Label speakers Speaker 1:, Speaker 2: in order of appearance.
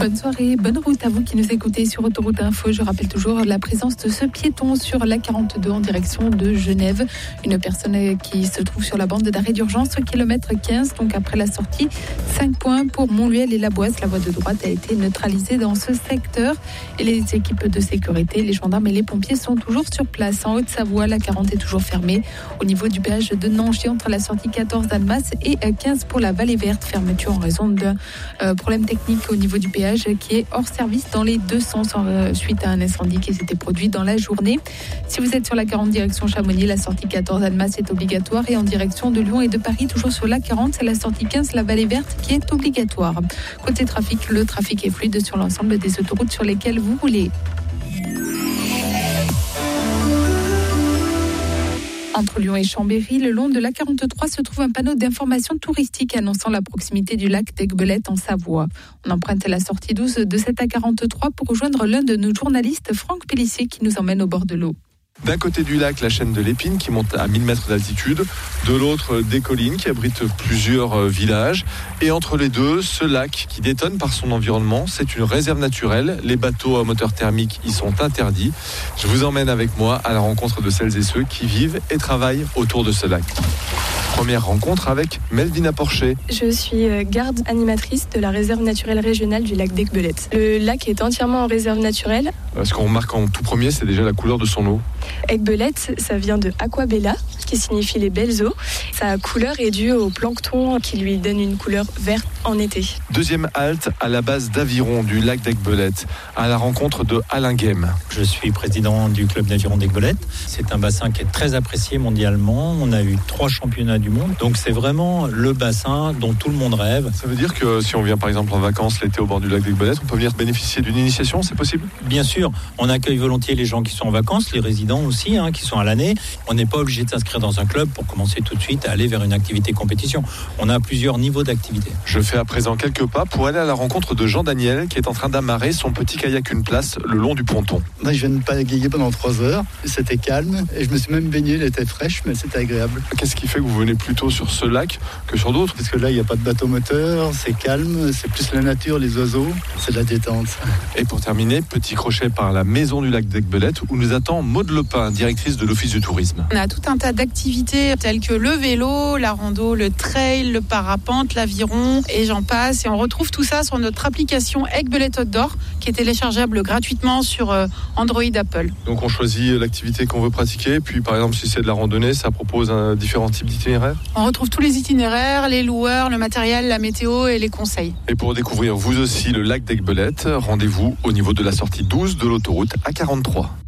Speaker 1: Bonne soirée, bonne route à vous qui nous écoutez sur Autoroute Info. Je rappelle toujours la présence de ce piéton sur la 42 en direction de Genève. Une personne qui se trouve sur la bande d'arrêt d'urgence, kilomètre 15, donc après la sortie. 5 points pour Montluel et La Boisse. La voie de droite a été neutralisée dans ce secteur. Et les équipes de sécurité, les gendarmes et les pompiers sont toujours sur place. En Haute-Savoie, la 40 est toujours fermée. Au niveau du péage de Nangy, entre la sortie 14 d'Annemasse et 15 pour la Vallée Verte. Fermeture en raison d'un problème technique au niveau du péage qui est hors service dans les deux sens suite à un incendie qui s'était produit dans la journée. Si vous êtes sur la 40 direction Chamonix, la sortie 14 Annemasse est obligatoire et en direction de Lyon et de Paris, toujours sur la 40, c'est la sortie 15 la Vallée Verte qui est obligatoire. Côté trafic, le trafic est fluide sur l'ensemble des autoroutes sur lesquelles vous roulez. Entre Lyon et Chambéry, le long de l'A43 se trouve un panneau d'information touristique annonçant la proximité du lac d'Aiguebelette en Savoie. On emprunte la sortie 12 de cette A43 pour rejoindre l'un de nos journalistes, Franck Pellissier, qui nous emmène au bord de l'eau.
Speaker 2: D'un côté du lac, la chaîne de l'Épine qui monte à 1000 mètres d'altitude. De l'autre, des collines qui abritent plusieurs villages. Et entre les deux, ce lac qui détonne par son environnement. C'est une réserve naturelle. Les bateaux à moteur thermique y sont interdits. Je vous emmène avec moi à la rencontre de celles et ceux qui vivent et travaillent autour de ce lac. Première rencontre avec Melvina Porcher.
Speaker 3: Je suis garde animatrice de la réserve naturelle régionale du lac d'Aiguebelette. Le lac est entièrement en réserve naturelle.
Speaker 2: Ce qu'on remarque en tout premier, c'est déjà la couleur de son eau.
Speaker 3: Aiguebelette, ça vient de aquabella, qui signifie les belles eaux. Sa couleur est due au plancton qui lui donne une couleur verte en été.
Speaker 2: Deuxième halte à la base d'Aviron du lac d'Aiguebelette, à la rencontre de Alain Guem.
Speaker 4: Je suis président du club d'aviron d'Aiguebelette. C'est un bassin qui est très apprécié mondialement. On a eu 3 championnats du monde. Donc c'est vraiment le bassin dont tout le monde rêve.
Speaker 2: Ça veut dire que si on vient par exemple en vacances l'été au bord du lac d'Aiguebelette, on peut venir bénéficier d'une initiation, c'est possible ?
Speaker 4: Bien sûr, on accueille volontiers les gens qui sont en vacances, les résidents aussi, qui sont à l'année. On n'est pas obligé de s'inscrire dans un club pour commencer tout de suite à aller vers une activité compétition. On a plusieurs niveaux d'activité.
Speaker 2: Je fais à présent quelques pas pour aller à la rencontre de Jean Daniel qui est en train d'amarrer son petit kayak une place le long du ponton.
Speaker 5: Moi, je viens de pagayer pendant 3 heures. C'était calme et je me suis même baigné, il était fraîche, mais c'était agréable.
Speaker 2: Qu'est-ce qui fait que vous venez plutôt sur ce lac que sur d'autres ?
Speaker 5: Parce que là, il n'y a pas de bateau moteur, c'est calme, c'est plus la nature, les oiseaux, c'est de la détente.
Speaker 2: Et pour terminer, petit crochet par la maison du lac d'Aiguebelette où nous attend Maude Lepin, directrice de l'Office du tourisme.
Speaker 6: On a tout un tas d'activités telles que le vélo, la rando, le trail, le parapente, l'aviron et j'en passe. Et on retrouve tout ça sur notre application Aiguebelette Outdoor qui est téléchargeable gratuitement sur Android Apple.
Speaker 2: Donc on choisit l'activité qu'on veut pratiquer, puis par exemple si c'est de la randonnée, ça propose différents types d'itinéraires ?
Speaker 6: On retrouve tous les itinéraires, les loueurs, le matériel, la météo et les conseils.
Speaker 2: Et pour découvrir vous aussi le lac d'Aiguebelette, rendez-vous au niveau de la sortie 12 de l'autoroute A43.